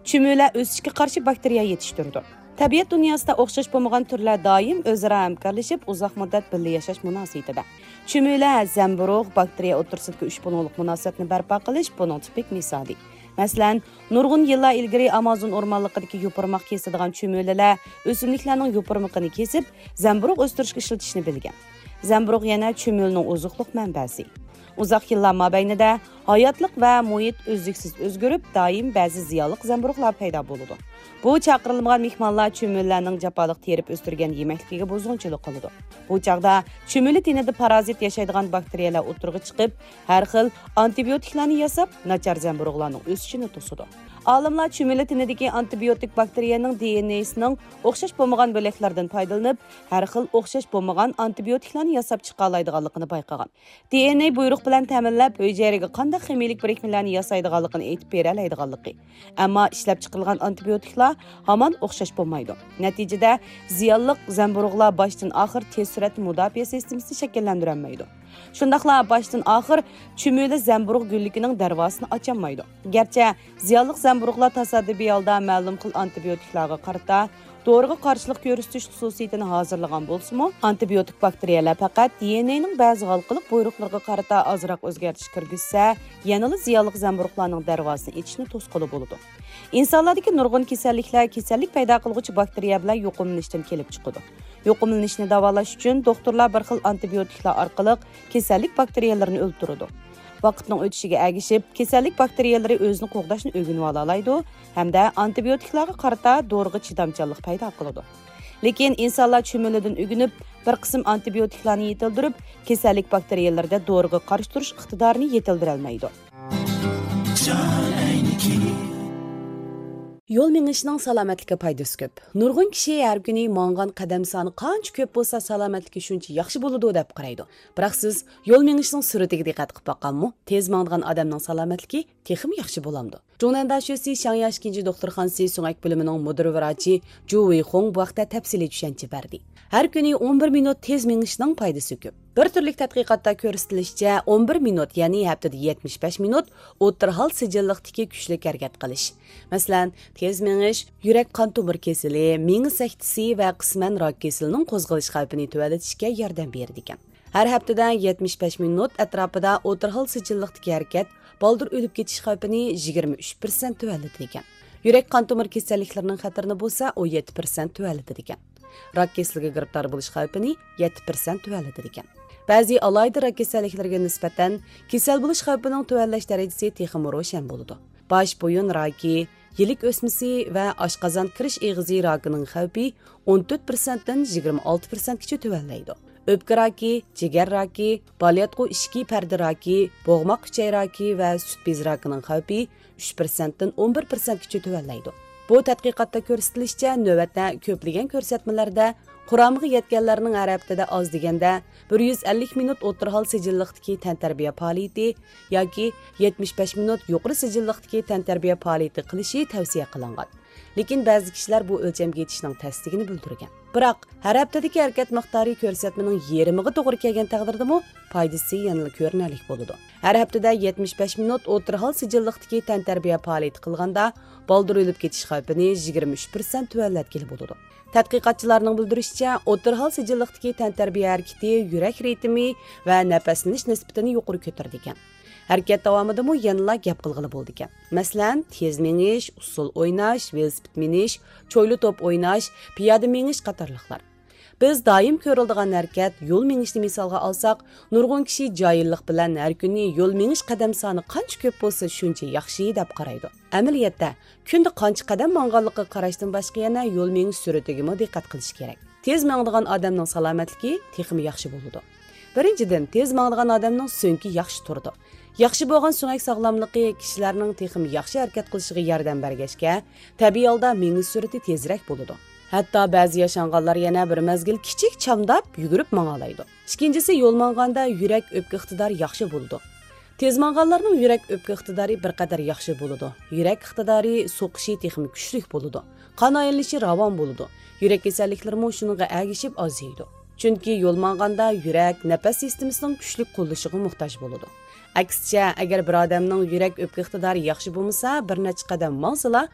Çümülə o'sishga qarshi bakteriya yetishtirdi. Tabiat dunyosida o'xshash bo'lmagan turlar doim o'zaro hamkorlashib, uzoq muddat birga yashash munosabatida. Çümülə, zamburug' bakteriya o'rtasidagi ushbunliq munosabatni barpo qilish buning tipik misoli. Masalan, nurg'un yillar ilgari Amazon o'rmonligidagi yopirmoq kesadigan çümülələr o'simliklarning yopirmoqini kesib, zamburug' o'stirishga ishlatishni bilgan. Zamburug' yana çümülning ozuqliq manbasi. Uzoq yillar mobaynida hayotlik va muhit uzluksiz o'zgarib, doim ba'zi ziyonli zamburug'lar paydo bo'ladi. Bu chaqirilmagan mehmonlar çümüllərning japoliq terib o'stirgan yemakligiga buzg'unchilik qiladi. Bu chaqda çümülü tenida parazit yashaydigan bakteriyalar o'tirg'i chiqib, har xil antibiotiklarni yasab, nachar zamburug'larning o'sishini to'sadi. Olimlar çümülü tenidagi antibiotik bakteriyaning DNA'sining o'xshash bo'lmagan bo'laklardan foydalanib, har xil o'xshash bo'lmagan antibiotiklarni yasab chiqa oladiganligini bayqagan. DNA buyruq bilan ta'minlab, hujayraga qanday ximiyalik birikmalarni yasaydiganligini aytib bera oladiganligi. Ammo ishlab chiqilgan antibiotiklar hamon o'xshash bo'lmaydi. Natijada ziyonli zamburug'lar boshdan oxir tez suratda mudofaa sistemasini shakllantira olmaydi. Shundaqla boshdan oxir çümülə zamburug' gulligining darvosini ocholmaydi. Garchi ziyonli zamburug'lar tasodifiy holda ma'lum xil antibiotiklarga qarata doriga qarshilik ko'rsatish xususiyatini hozirlagan bo'lsa-mu, antibiotik bakteriyalar faqat DNAning ba'zi halqiliq buyruqlarga qarata ozroq o'zgartish kirgizsa, yanada ziyonli zamburug'larning darvosini ochishni to'sqili bo'ladi. İnsanlardagi nurg'un kasallik paydo qiluvchi bakteriya bilan yuqumlanishdan kelib chiqadi. Yuqumlanishni davolash uchun doktorlar bir xil antibiotiklar orqali kasallik bakteriyalarini o'ldiradi. Vaqtning o'tishiga ergishib, kasallik bakteriyalari o'zini qo'g'dashni o'rganib olaydi hamda antibiotiklarga qarata doriga chidamchanlik paydo qiladi. Lekin insonlar çümülüdən o'rganib, bir qism antibiotiklarni yetildirib, kasallik bakteriyalarida doriga qarshi turish iqtidorini yetildira olmaydi. Yo'l mengishning salomatlikka foydasi ko'p. Nurg'un kishi har kuni mang'an qadam soni qancha ko'p bo'lsa, salomatligi shuncha yaxshi bo'ladi deb qaraydi. Biroq siz yo'l mengishning suratiga diqqat qilib boqqanmi? Tez mang'an odamning salomatligi texmi yaxshi bo'lamdi. Zhongnan Shusi Shanghai 2 doktorxonasi so'ngak bo'limining mudir vrachi Zhu Weihong bu vaqtda tafsiliy tushuncha berdi. Har kuni 11 minut tez mengishning foydasi ko'p. Bir turlik tadqiqotda ko'rsatilishicha 11 minut, ya'ni haftada 75 minut o'tirhal sijilliqdagi kuchli harakat qilish. Masalan, tez mengish yurak qon tomir kasali, mengi saktisi va qisman rak kasalining qo'zg'alish xavfini tuvalatishga yordam beradi ekan. Har haftada 75 minut atrofida o'tirhal sijilliqdagi harakat baldir o'lib ketish xavfini 23% tuvalatadi ekan. Yurak qon tomir kasalliklarining xatarini bo'lsa, 17% tuvalatadi ekan. Rak kasaliga giribdor bo'lish xavfini 7% tuvalatadi ekan. Ba'zi alayda rak kasalliklariga nisbatan kasal bo'lish xavfining tuvallash darajasi texmi ro'shan bo'ladi. Bosh bo'yin raki, yelik o'smasi va oshqozon kirish eg'izi rakining xavfi 14% dan 26% gacha tuvallaydi. O'pka raki, jigar raki, balyatqu ishki parda raki, bo'g'moq kuchay raki va sut bez rakining xavfi 3% dan 11% gacha tuvallaydi. Bu tadqiqotda ko'rsatilishicha, navbatda ko'plagan ko'rsatmalarda Qur'onga yetganlarning har haftada oz deganda 150 minut o'tirhal sijilliqdagi tantarbiya faoliyati yoki 75 minut yuqori sijilliqdagi tantarbiya faoliyati qilishi tavsiya qilingan. Lekin ba'zi kishilar bu o'lchamga yetishning tasdig'ini bildirgan. Biroq har haftadagi harakat miqdori ko'rsatmaning yarimiga to'g'ri kelgan taqdirdami, foydasi yanada ko'rinarli bo'ladi. Har haftada 75 minut o'tirhal sijilliqdagi tantarbiya faoliyati qilganda baldir o'lib ketish xavfini 23% tuvallatgan bo'ladi. Tadqiqotchilarning bildirishicha, o'tirhal sijilliqdagi tantarbiya harakati yurak ritmi va nafaslanish nisbatini yuqori ko'tardi ekan. Harakat davomida mu yanada gap qilg'ili bo'ldi ekan. Masalan, tez mengish, usul o'ynash, velosiped minish, cho'yli to'p o'ynash, piyoda mengish qatorliqlar. Biz doim ko'riladigan harakat yo'l mengishni misolga olsak, nurg'un kishi joyillik bilan har kuni yo'l mengish qadam soni qancha ko'p bo'lsa, shuncha yaxshi deb qaraydi. Amaliyotda kunda qancha qadam mang'anligiga qarashdan boshqa yana yo'l mengish suratiga diqqat qilish kerak. Tez mang'adigan odamning salomatligi texmi yaxshi bo'ladi. Birinchidan, tez mang'adigan odamning so'ngki yaxshi turdi. Yaxshi bo'lgan so'ngak sog'lomligi kishilarning texmi yaxshi harakat qilishiga yordam bergachga, tabiiy holda mengish surati tezroq bo'ladi. Hatto ba'zi yashanganlar yana bir mazgil kichik chamdab yugurib mangalaydi. Ikkinchisi, yo'l manganda yurak o'pka iqtidori yaxshi bo'ladi. Tez manganlarning yurak o'pka iqtidori bir qadar yaxshi bo'ladi. Yurak iqtidori so'qishi texmi kuchli bo'ladi. Qon aylanışı ravon bo'ladi. Yurak kasalliklari mo shunga ergishib ozaydi. Chunki yo'l manganda yurak nafas sistemasining kuchli qo'llashiga muhtoj bo'ladi. Aksicha, agar bir odamning yurak o'pka iqtidori yaxshi bo'lmasa, bir necha qadam mansala